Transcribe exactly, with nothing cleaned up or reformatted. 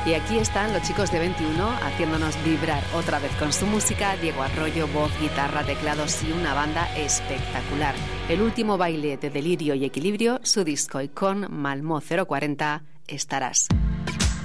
Y aquí están los chicos de veintiuno haciéndonos vibrar otra vez con su música. Diego Arroyo, voz, guitarra, teclados y una banda espectacular. El último baile de Delirio y Equilibrio, su disco, y con Malmö cero cuarenta, Estarás.